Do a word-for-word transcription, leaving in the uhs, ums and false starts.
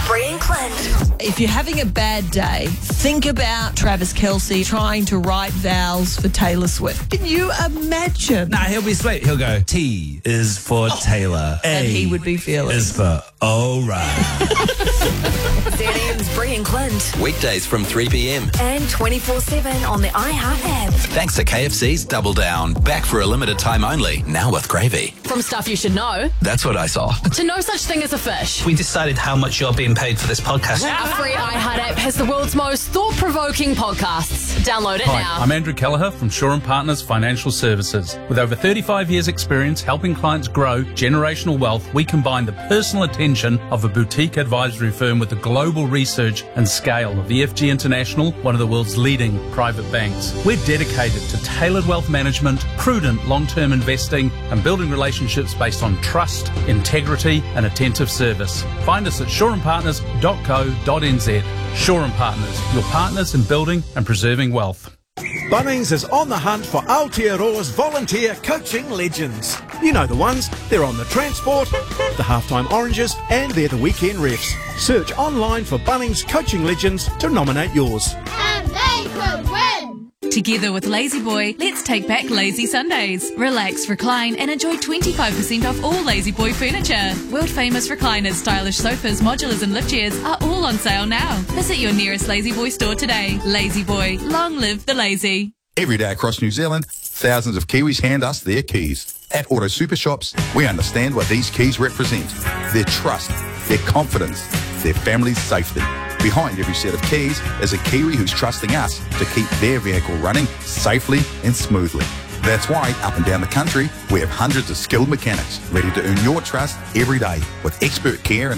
Bree and Clint. If you're having a bad day, think about Travis Kelce trying to write vowels for Taylor Swift. Can you imagine? Nah, he'll be sweet. He'll go, T is for oh. Taylor. And A he would be feeling. is for all right. Z M's Bree and Clint. Weekdays from three p.m. And twenty-four seven on the iHeart app. Thanks to K F C's Double Down. Back for a limited time only. Now with gravy. From stuff you should know. That's what I saw. To no such thing as a fish. We decided how much you're being paid for this podcast. Our free iHeart app has the world's most thought-provoking podcasts. Download it Hi, now. I'm Andrew Kelleher from Shaw and Partners Financial Services. With over thirty-five years experience helping clients grow generational wealth, we combine the personal attention of a boutique advisory firm with the global research and scale of the F G International, one of the world's leading private banks. We're dedicated to tailored wealth management, prudent long-term investing, and building relationships based on trust, integrity, and attentive service. Find us at shaw and partners dot co dot n z. Shaw and Partners, your partners in building and preserving wealth. Bunnings is on the hunt for Aotearoa's volunteer coaching legends. You know the ones. They're on the transport, the halftime oranges, and they're the weekend refs. Search online for Bunnings coaching legends to nominate yours. And they could win! Together with Lazy Boy, let's take back Lazy Sundays. Relax, recline, and enjoy twenty-five percent off all Lazy Boy furniture. World famous recliners, stylish sofas, modulars, and lift chairs are all on sale now. Visit your nearest Lazy Boy store today. Lazy Boy, long live the lazy. Every day across New Zealand, thousands of Kiwis hand us their keys. At Auto Super Shops, we understand what these keys represent. Their trust, their confidence, their family's safety. Behind every set of keys is a Kiwi who's trusting us to keep their vehicle running safely and smoothly. That's why, up and down the country, we have hundreds of skilled mechanics ready to earn your trust every day with expert care and